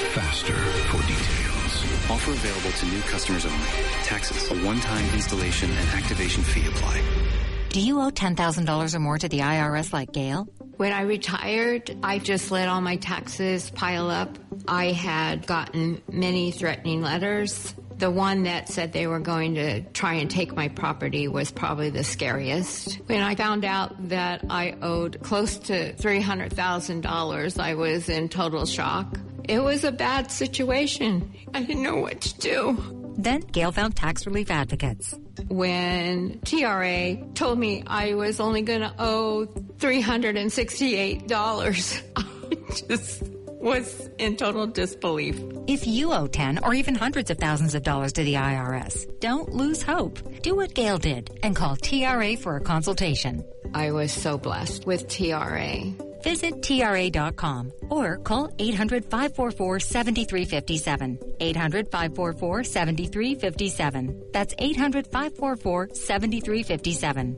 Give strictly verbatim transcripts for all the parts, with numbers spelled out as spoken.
faster for details. Offer available to new customers only. Taxes, a one-time installation and activation fee apply. Do you owe ten thousand dollars or more to the I R S like Gail? When I retired, I just let all my taxes pile up. I had gotten many threatening letters. The one that said they were going to try and take my property was probably the scariest. When I found out that I owed close to three hundred thousand dollars, I was in total shock. It was a bad situation. I didn't know what to do. Then Gail found tax relief advocates. When T R A told me I was only going to owe three hundred sixty-eight dollars, I just was in total disbelief. If you owe ten or even hundreds of thousands of dollars to the I R S, don't lose hope. Do what Gail did and call T R A for a consultation. I was so blessed with T R A. Visit T R A dot com or call eight hundred, five four four, seven three five seven. eight hundred, five four four, seven three five seven. That's eight hundred, five four four, seven three five seven.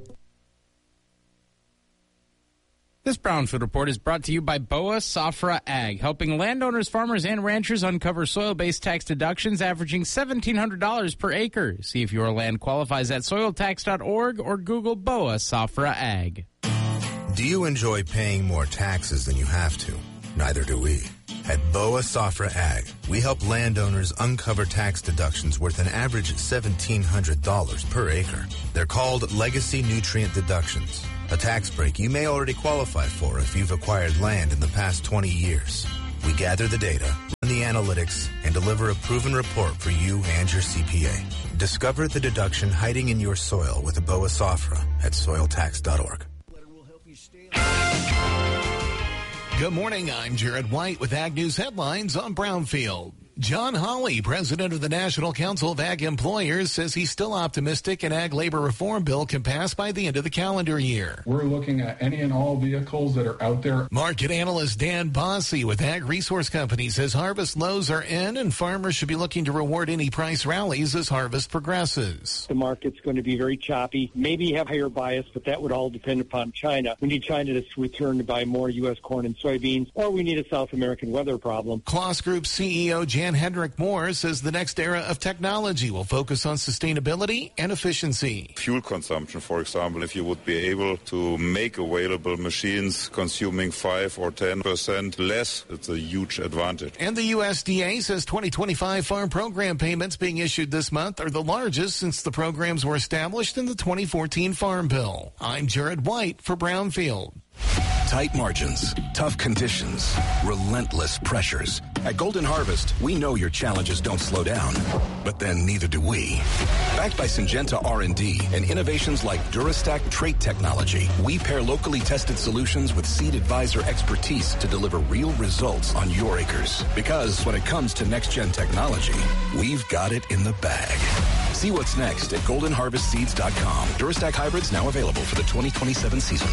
This Brownfield Report is brought to you by B O A Safra Ag, helping landowners, farmers, and ranchers uncover soil-based tax deductions averaging seventeen hundred dollars per acre. See if your land qualifies at soil tax dot org or Google B O A Safra Ag. Do you enjoy paying more taxes than you have to? Neither do we. At B O A Safra Ag, we help landowners uncover tax deductions worth an average seventeen hundred dollars per acre. They're called legacy nutrient deductions, a tax break you may already qualify for if you've acquired land in the past twenty years. We gather the data, run the analytics, and deliver a proven report for you and your C P A. Discover the deduction hiding in your soil with a B O A Safra at soil tax dot org. Good morning. I'm Jared White with Ag News Headlines on Brownfield. John Hawley, president of the National Council of Ag Employers, says he's still optimistic an ag labor reform bill can pass by the end of the calendar year. We're looking at any and all vehicles that are out there. Market analyst Dan Bossy with Ag Resource Company says harvest lows are in and farmers should be looking to reward any price rallies as harvest progresses. The market's going to be very choppy, maybe have higher bias, but that would all depend upon China. We need China to return to buy more U S corn and soybeans, or we need a South American weather problem. Kloss Group C E O Jan Hendrick Moore says the next era of technology will focus on sustainability and efficiency. Fuel consumption, for example, if you would be able to make available machines consuming five or ten percent less, it's a huge advantage. And the U S D A says twenty twenty-five farm program payments being issued this month are the largest since the programs were established in the twenty fourteen Farm Bill. I'm Jared White for Brownfield. Tight margins, tough conditions, relentless pressures. At Golden Harvest, we know your challenges don't slow down, but then neither do we. Backed by Syngenta R and D and innovations like Durastack trait technology, we pair locally tested solutions with Seed Advisor expertise to deliver real results on your acres. Because when it comes to next-gen technology, we've got it in the bag. See what's next at golden harvest seeds dot com. Durastack hybrids now available for the twenty twenty-seven season.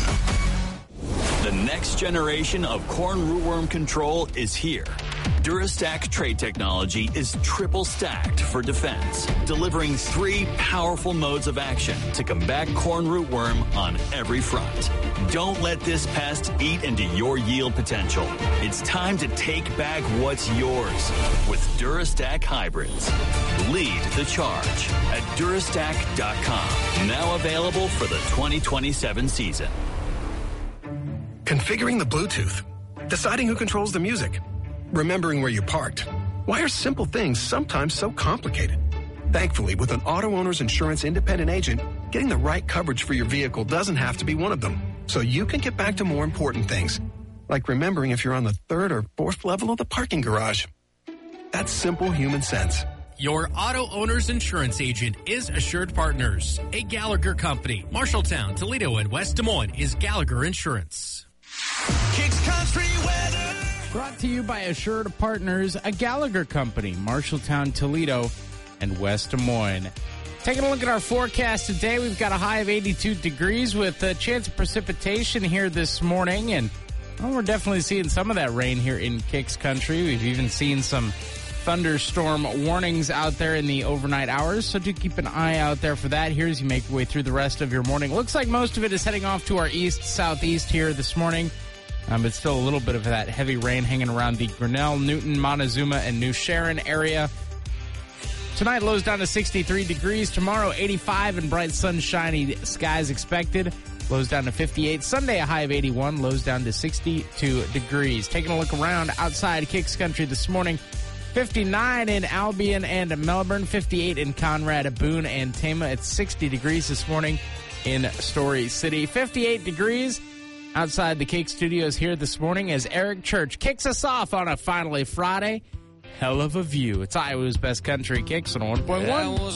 The next generation of corn rootworm control is here. Durastack trait technology is triple stacked for defense, delivering three powerful modes of action to combat corn rootworm on every front. Don't let this pest eat into your yield potential. It's time to take back what's yours with Durastack hybrids. Lead the charge at durastack dot com. Now available for the twenty twenty-seven season. Configuring the Bluetooth, deciding who controls the music, remembering where you parked. Why are simple things sometimes so complicated? Thankfully, with an auto owner's insurance independent agent, getting the right coverage for your vehicle doesn't have to be one of them. So you can get back to more important things, like remembering if you're on the third or fourth level of the parking garage. That's simple human sense. Your auto owner's insurance agent is Assured Partners, a Gallagher company. Marshalltown, Toledo, and West Des Moines is Gallagher Insurance. Kicks Country Weather. Brought to you by Assured Partners, a Gallagher company, Marshalltown, Toledo, and West Des Moines. Taking a look at our forecast today, we've got a high of eighty-two degrees with a chance of precipitation here this morning, and well, we're definitely seeing some of that rain here in Kicks Country. We've even seen some thunderstorm warnings out there in the overnight hours, so do keep an eye out there for that here as you make your way through the rest of your morning. Looks like most of it is heading off to our east-southeast here this morning. Um, but still a little bit of that heavy rain hanging around the Grinnell, Newton, Montezuma, and New Sharon area. Tonight, lows down to sixty-three degrees. Tomorrow, eighty-five and bright sunshiny skies expected. Lows down to fifty-eight. Sunday, a high of eighty-one. Lows down to sixty-two degrees. Taking a look around outside Kicks Country this morning. fifty-nine in Albion and Melbourne. fifty-eight in Conrad, Boone, and Tama. It's sixty degrees this morning in Story City. fifty-eight degrees outside the Cake Studios here this morning as Eric Church kicks us off on a finally Friday. Hell of a view. It's Iowa's Best Country Kicks on one point one.